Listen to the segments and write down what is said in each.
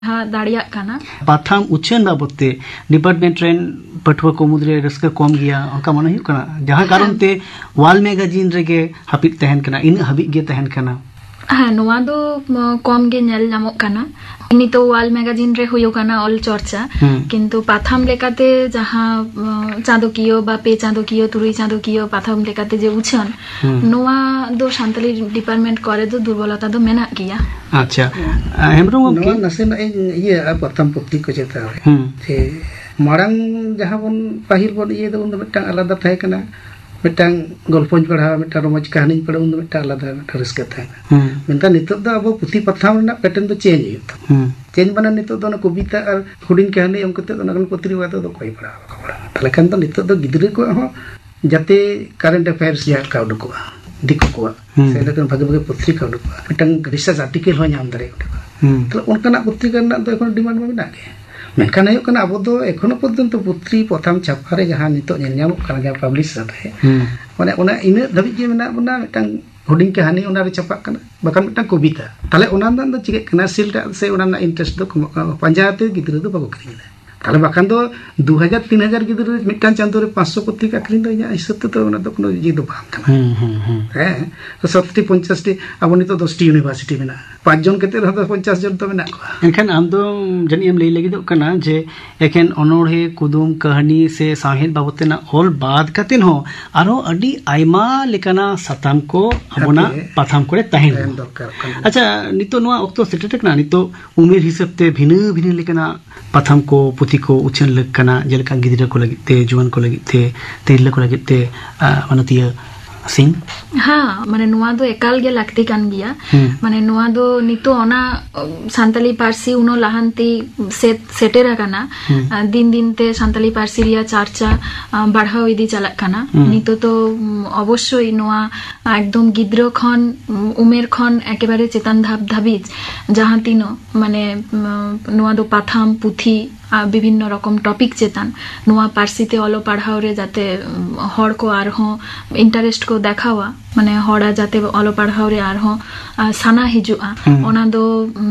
दाड़ियाग काना पाथाम उछन बाबते department rain पठुआ को मुद्रे Ruska कम गया उनका मन हुई कना जहां कारण ते वाल मैगजीन रेगे हापित तहन कना इन हबी गे तहन कना हाँ नोआ दो कम गे नेल नामक काना इनी तो वाल मैगजीन रे हुयो काना ऑल चर्चा किंतु पाथाम लेकाते जहां चांदोकियो बा पे चांदोकियो तुरुई चांदोकियो पाथाम लेकाते जे उछन नोआ दो शांतली डिपार्टमेंट करे दो दुर्बलता दो मेना किया। अच्छा हेमरम के नसे न ये प्रथम पुथी को चेता जे मारंग जहां बन पाहिल बन ये दो मिटांग आलादा थाय कना मिटांग गल्पन पढ़ा मिटांग रोमांच कहानी पढ़ा उन मिटांग आलादा रस्का थाय मेनता नितो द अब पुथी पथाम रना पैटर्न तो चेंज हुई चेंज बना नितो दो कविता और हुडिन कहानी एम कते दो पत्री वादा दो कोई पढ़ा तले खान तो नितो दो गिदरे को हो जाते करंट अफेयर्स या का उडुकवा दिको को से लेकिन भागे भागे पुथी का उडुकवा मिटांग रिसर्च आर्टिकल हो नाम दारे तो उनका पुथी करना तो एखन डिमांड में मेना के मेनखान हुई कना अब दो एखोनो पर्यंत पुथी प्रथम छापा रे जहां नितो नेल कना पब्लिश रे माने उना इन धाबी जे मेना बना मिटांग हुडिंग कहानी उना रे छापा कना बकान मिटांग कविता ताले उना दो चिके कना सिलटा से उना इंटरेस्ट दो पंजाते गिदरे दो बाको करिना ताले बकान दो 2000 3000 गिदरे मिटांग चांदो रे 500 पुथी का करिन दो या हिसाब तो उना दो कोनो जी दो बाम कना तो 70 50 टी अब नितो 10 टी यूनिवर्सिटी मेना 5 जन केते रहता 50 जन तो मेना को एनखान आम दो जनी एम लई लगी दो कना जे एकेन अनोढ़े कुदुम कहानी से साहेद बाबतेना ऑल बाद कतिन हो आरो अडी आइमा लेकाना सताम को अबोना पाथाम करे तहेन अच्छा नितो नोआ ऑक्तो सेटेटकना नितो उमेर हिसाबते भिन्न भिन्न लेकाना पाथाम को पुथी को उछन लेकाना जेलका गिदरा को लगिते जुवान को लगिते तिरला को लगिते मनतिया सिंह हाँ माने नुआ दो एकाल गे लागती कान गिया माने नुआ दो नितो ओना सान्ताली पारसी उनो लाहांती सेटेरा काना दिन दिन ते सान्ताली पारसी रिया चर्चा बढ़ाओ इदी चलक काना नितो तो अवश्य नुआ एकदम गिद्रो खन उमेर खन एकेबारे चेतन धाप धाबिज जहां तीनो माने नुआ दो पाथाम पुथी विभिन्न रकम टॉपिक चेतन नुआ पारसीते अलो पढ़ाओ रे जाते हड़ को आरहों इंटरेस्ट को देखावा माने हड़ा जाते अलो पढ़ाओ रे आरहों साना हिजुआ ओना दो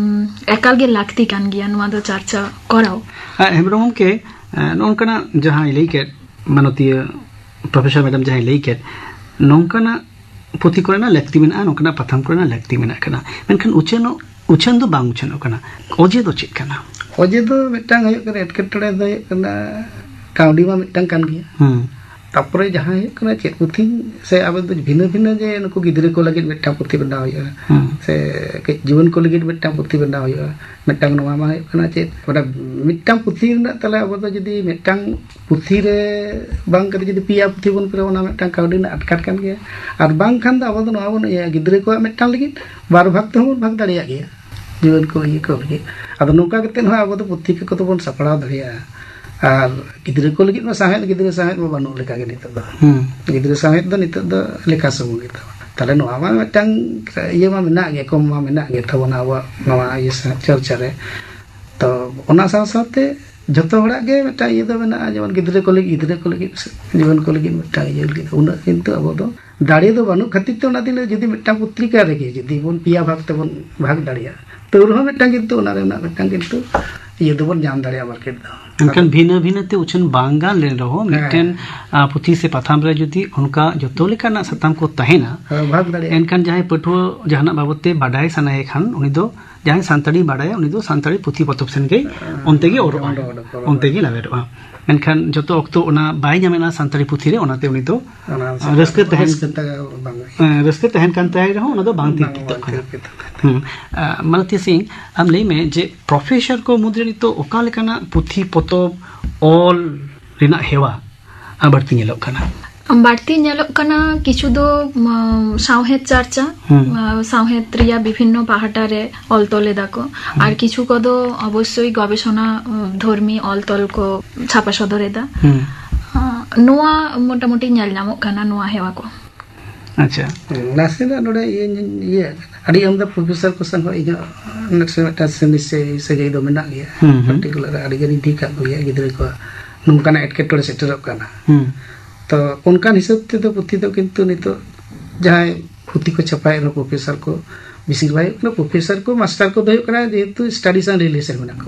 एकाल गे लागती कान गिया नुआ दो चर्चा कराओ हेमरम के नोनकना जहां लेके मानतीय प्रोफेसर मैडम जहां लेके नोनकना पुथी कोरेना लागती मेना नोनकना पाथाम कोरेना लागती मेना कना मेनखान उछन दो बांग उछन कना ओजे दो चेक कना ओजे दो मिटांग हयो करे एटकेटड़े दो कना काउडी मा मिटांग कान गिया तापरे जहां हयो कना चेक पुथी से अब दो भिन्न भिन्न जे नको गिदरे को लगे मिटांग पुथी बनाव हयो से के जीवन को लगे मिटांग पुथी बनाव हयो मिटांग नोवा मा हयो कना चेक ओडा मिटांग पुथी ना तले अब दो जदी मिटांग पुथी रे बांग कदे जदी पिया पुथी बन करे ओना मिटांग काउडी ना अटकाट कान गिया और बांग खान दा अब दो नोवा बन गिदरे को मिटांग लगे बार भाग तो भाग दाड़िया गिया जीवन को ये को लगे अब नौका कते हो अब पुथी को तो बन सपड़ा दाड़िया और गिदरे को लगे साहेद गिदरे साहेद बानु लेका गे नित दो गिदरे साहेद दो नित दो लेका समूह गे ताले नोआ मा मिटांग ये मा मेना गे कम मा मेना गे तबना अब नोआ ये चर्चा रे तो ओना साथे जतो हड़ा गे मिटा ये दो मेना जेमन गिदरे को लगे जीवन को लगे मिटा ये लगे उना किंतु अब दो दाड़े दो बानु खातिर तो ना दिन जदी मिटा पत्रिका रे गे जदी बन पिया भाग ते बन भाग दाड़िया तो रहो मिटांग किंतु ओना रे ना मिटांग किंतु ये दो बन जान दाड़िया मार्केट दो एनखान भिन्न भिन्न ते उछन बांगा ले रहो मिटन पुथी से पाथाम रे जदी उनका जतो लेकाना सताम को तहेना भाग दाड़िया एनखान जहां पठुआ जहाना बाबते बाडाय सनाय खान उनी दो जहां सांताड़ी बाडाय उनी दो सांताड़ी पुथी पतब सेन गे ओनते गे ओनते गे लावेरवा एनखान जतो ऑक्तो ओना बाय जामेना सांताड़ी पुथी रे ओनाते उनी दो रस्के तहन कान ताय रहो ओना दो बांगती मालती सिंह हम लई में जे प्रोफेसर को मुद्रे नि तो ओका लेकाना पुथी पतब ऑल रिना हेवा बढ़ती नेलो कना बाड़ती नेलोक कना किछु दो सावहेद चर्चा सावहेद रिया विभिन्न पाहाटा रे अलतले दाको और किछु को दो अवश्य गवेषणा धर्मी अलतल को छापा सदरेदा नोआ मोटामोटी नेल नामो कना नोआ हेवा को अच्छा नासेना नोडे ये अडी हमदा प्रोफेसर को संग इजा नक्से मटा से गई दो मेना गया पर्टिकुलर अडी गनी दिखा गया गिदरे को नुकाना एटकेटोरे सेटरप कना तो उनका हिसाब ते तो पुथी तो किंतु नितो जहां पुथी को छपाए प्रोफेसर को बेसिर भाग प्रोफेसर को मास्टर को जेहेतु स्टडी सा रिलेशन में